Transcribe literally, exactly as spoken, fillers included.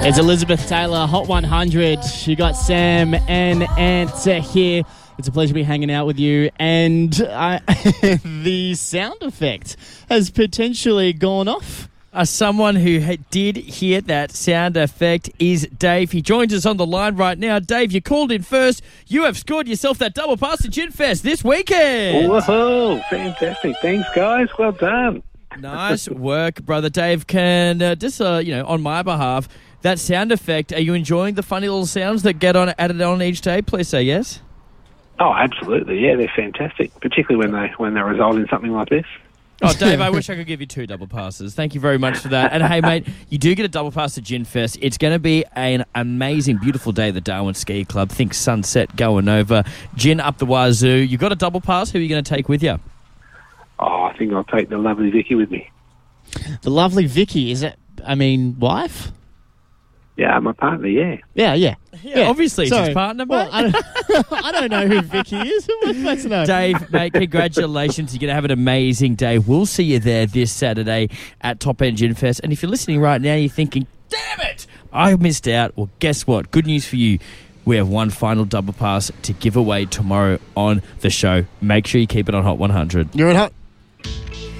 It's Elizabeth Taylor, Hot one hundred. You got Sam and Ant here. It's a pleasure to be hanging out with you. And uh, the sound effect has potentially gone off. Uh, someone who ha- did hear that sound effect is Dave. He joins us on the line right now. Dave, you called in first. You have scored yourself that double pass to Gin Fest this weekend. Whoa, fantastic. Thanks, guys. Well done. Nice work, brother. Dave, can uh, just, uh, you know, on my behalf, that sound effect, are you enjoying the funny little sounds that get on added on each day? Please say yes. Oh, absolutely. Yeah, they're fantastic, particularly when they when they result in something like this. Oh, Dave, I wish I could give you two double passes. Thank you very much for that. And, hey, mate, you do get a double pass to Gin Fest. It's going to be an amazing, beautiful day at the Darwin Ski Club. Think sunset going over. Gin up the wazoo. You got a double pass. Who are you going to take with you? Oh, I think I'll take the lovely Vicky with me. The lovely Vicky, is it, I mean, wife? Yeah, my partner, yeah. Yeah, yeah. Yeah, yeah. Obviously it's Sorry. his partner, mate. Well, I, don't, I don't know who Vicky is. Let's know. Dave, mate, congratulations. You're going to have an amazing day. We'll see you there this Saturday at Top End Gin Fest. And if you're listening right now, you're thinking, damn it, I missed out. Well, guess what? Good news for you. We have one final double pass to give away tomorrow on the show. Make sure you keep it on Hot one hundred. You're at Hot.